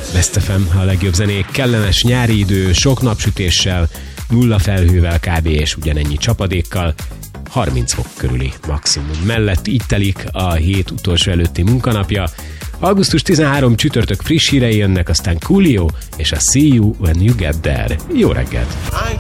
Best FM, a legjobb zenék, kellemes nyári idő, sok napsütéssel, nulla felhővel kb. És ugyanennyi csapadékkal, 30 fok körüli maximum mellett így telik a hét utolsó előtti munkanapja. Augusztus 13 csütörtök friss hírei jönnek, aztán Coolio és a See You When You Get There. Jó reggelt!